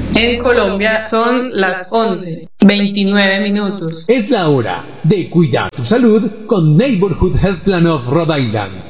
En Colombia son las 11:29. Es la hora de cuidar tu salud con Neighborhood Health Plan of Rhode Island.